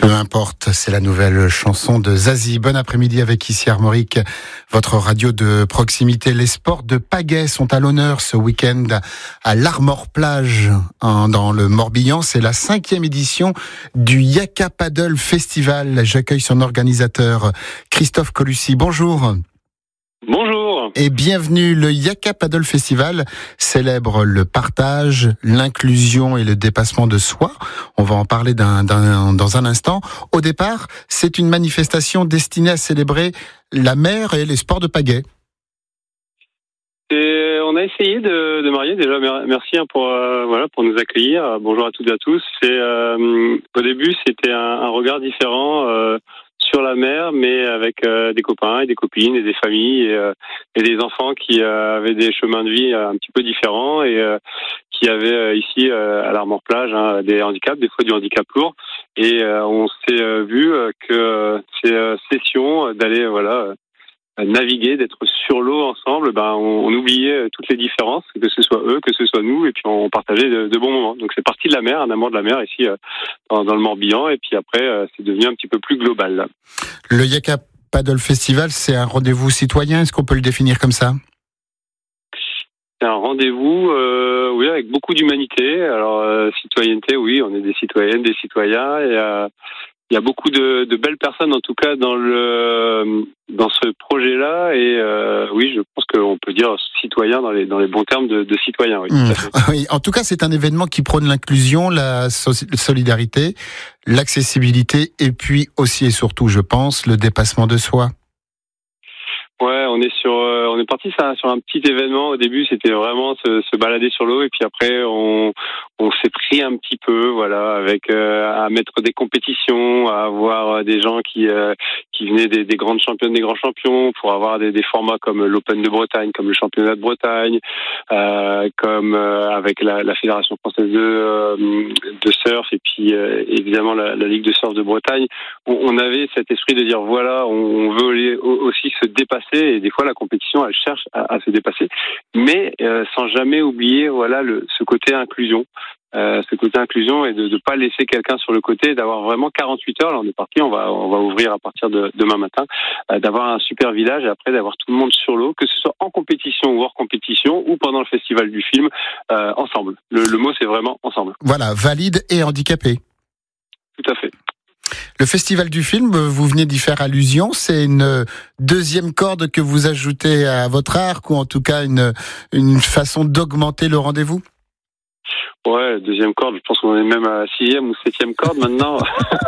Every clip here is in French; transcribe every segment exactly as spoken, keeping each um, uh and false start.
Peu importe, c'est la nouvelle chanson de Zazie. Bon après-midi avec ici Armorique, votre radio de proximité. Les sports de pagaie sont à l'honneur ce week-end à l'Armor Plage, hein, dans le Morbihan. C'est la cinquième édition du Yaka Paddle Festival. J'accueille son organisateur, Christophe Colucci. Bonjour. Bonjour. Et bienvenue. Le Yaka Paddle Festival célèbre le partage, l'inclusion et le dépassement de soi. On va en parler d'un, d'un, dans un instant. Au départ, c'est une manifestation destinée à célébrer la mer et les sports de pagaie. Et on a essayé de, de marier. Déjà, merci pour euh, voilà pour nous accueillir. Bonjour à toutes et à tous. C'est euh, au début, c'était un, un regard différent. Euh, sur la mer, mais avec euh, des copains et des copines et des familles et, euh, et des enfants qui euh, avaient des chemins de vie euh, un petit peu différents et euh, qui avaient euh, ici euh, à l'Armor Plage hein, des handicaps, des fois du handicap lourd. Et euh, on s'est euh, vu euh, que ces euh, sessions d'aller voilà naviguer, d'être sur l'eau ensemble, ben on, on oubliait toutes les différences, que ce soit eux, que ce soit nous, et puis on partageait de, de bons moments. Donc c'est parti de la mer, un amour de la mer ici euh, dans, dans le Morbihan, et puis après euh, c'est devenu un petit peu plus global. Là. Le Yaka Paddle Festival, c'est un rendez-vous citoyen, est-ce qu'on peut le définir comme ça ? C'est un rendez-vous, euh, oui, avec beaucoup d'humanité. Alors euh, citoyenneté, oui, on est des citoyennes, des citoyens, et euh, il y a beaucoup de, de belles personnes, en tout cas, dans le dans ce projet-là. Et euh, oui, je pense qu'on peut dire citoyen dans les dans les bons termes de, de citoyen. Oui, mmh. oui. En tout cas, c'est un événement qui prône l'inclusion, la solidarité, l'accessibilité, et puis aussi et surtout, je pense, le dépassement de soi. Ouais, on est sur, euh, on est parti sur un, sur un petit événement. Au début, c'était vraiment se, se balader sur l'eau, et puis après, on, on s'est pris un petit peu, voilà, avec euh, à mettre des compétitions, à avoir des gens qui euh, qui venaient des, des grandes championnes, des grands champions, pour avoir des, des formats comme l'Open de Bretagne, comme le championnat de Bretagne, euh, comme euh, avec la, la Fédération française de euh, de surf, et puis euh, évidemment la, la Ligue de surf de Bretagne. On, on avait cet esprit de dire voilà, on, on veut aller aussi se dépasser. Et des fois la compétition elle cherche à, à se dépasser, mais euh, sans jamais oublier voilà le, ce côté inclusion, euh, ce côté inclusion et de ne pas laisser quelqu'un sur le côté, d'avoir vraiment quarante-huit heures. Là on est parti, on va on va ouvrir à partir de demain matin, euh, d'avoir un super village et après d'avoir tout le monde sur l'eau, que ce soit en compétition ou hors compétition ou pendant le festival du film, euh, ensemble. Le, le mot c'est vraiment ensemble. Voilà, valide et handicapé. Tout à fait. Le festival du film, vous venez d'y faire allusion, c'est une deuxième corde que vous ajoutez à votre arc, ou en tout cas une, une façon d'augmenter le rendez-vous ? Ouais, deuxième corde, je pense qu'on est même à sixième ou septième corde maintenant.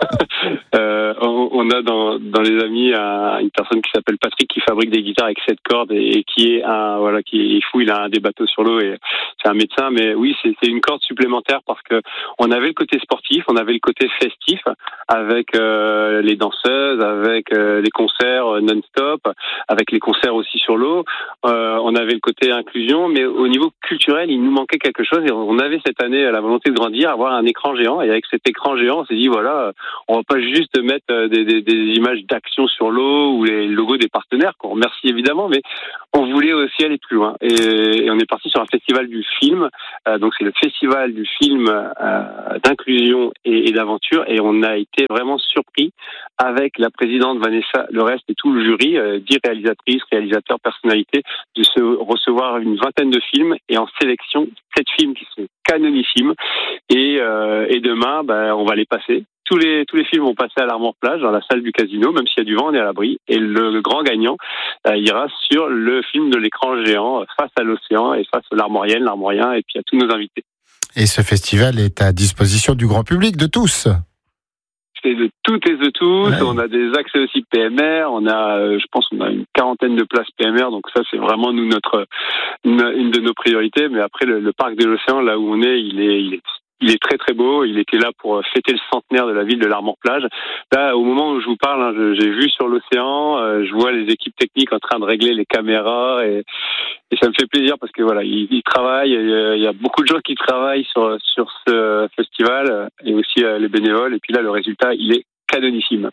euh, on, on a dans, dans les amis un, une personne qui s'appelle Patrick qui fabrique des guitares avec sept cordes et, et qui est un voilà qui est fou, il a un des bateaux sur l'eau et c'est un médecin. Mais oui, c'est, c'est une corde supplémentaire parce que on avait le côté sportif, on avait le côté festif avec euh, les danseuses, avec euh, les concerts non-stop, avec les concerts aussi sur l'eau. Euh, on avait le côté inclusion, mais au niveau culturel, il nous manquait quelque chose et on avait cette année la volonté de grandir, avoir un écran géant, et avec cet écran géant, on s'est dit voilà, on va pas juste mettre des, des, des images d'action sur l'eau ou les logos des partenaires, qu'on remercie évidemment, mais on voulait aussi aller plus loin. Et, et on est parti sur un festival du film, euh, donc c'est le festival du film euh, d'inclusion et, et d'aventure, et on a été vraiment surpris avec la présidente Vanessa Lerest et tout le jury, euh, dix réalisatrices, réalisateurs, personnalités, de se recevoir une vingtaine de films et en sélection sept films qui sont canonissimes. Et, euh, et demain, ben, on va les passer. Tous les tous les films vont passer à l'Armor Plage, dans la salle du casino, même s'il y a du vent, on est à l'abri. Et le, le grand gagnant euh, ira sur le film de l'écran géant, face à l'océan et face à l'Armorienne, l'Armorien, et puis à tous nos invités. Et ce festival est à disposition du grand public, de tous. C'est de toutes et de tous. Ouais. On a des accès aussi P M R. On a, euh, je pense, on a une quarantaine de places P M R. Donc ça, c'est vraiment nous notre une, une de nos priorités. Mais après, le, le parc de l'Océan, là où on est, il est, il est Il est très très beau. Il était là pour fêter le centenaire de la ville de l'Armor Plage. Là, au moment où je vous parle, hein, je, j'ai vu sur l'océan, euh, je vois les équipes techniques en train de régler les caméras et, et ça me fait plaisir parce que voilà, ils, ils travaillent. Il y a beaucoup de gens qui travaillent sur sur ce festival et aussi euh, les bénévoles. Et puis là, le résultat, il est canonissime.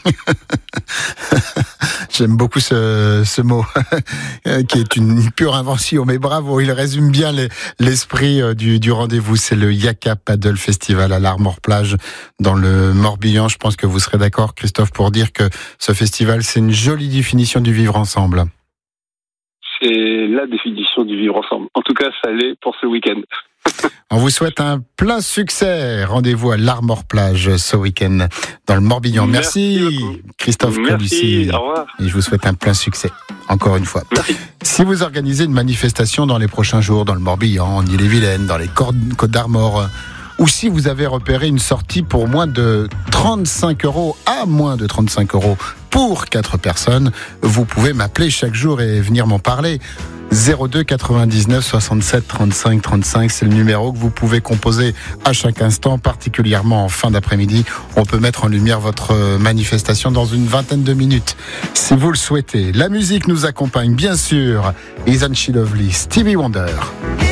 J'aime beaucoup ce, ce mot, qui est une pure invention, mais bravo, il résume bien les, l'esprit du, du rendez-vous. C'est le Yaka Paddle Festival à l'Armor-Plage, dans le Morbihan. Je pense que vous serez d'accord, Christophe, pour dire que ce festival, c'est une jolie définition du vivre ensemble. C'est la définition du vivre ensemble. En tout cas, ça l'est pour ce week-end. On vous souhaite un plein succès. Rendez-vous à l'Armor-Plage ce week-end dans le Morbihan. Merci, Merci Christophe Colucci. Au revoir. Et je vous souhaite un plein succès, encore une fois. Merci. Si vous organisez une manifestation dans les prochains jours dans le Morbihan, en Ille-et-Vilaine, dans les Côtes d'Armor, ou si vous avez repéré une sortie pour moins de trente-cinq euros, à moins de trente-cinq euros pour quatre personnes, vous pouvez m'appeler chaque jour et venir m'en parler. zéro deux quatre-vingt-dix-neuf soixante-sept trente-cinq trente-cinq, c'est le numéro que vous pouvez composer à chaque instant, particulièrement en fin d'après-midi. On peut mettre en lumière votre manifestation dans une vingtaine de minutes, si vous le souhaitez. La musique nous accompagne, bien sûr. Isn't She Lovely, Stevie Wonder.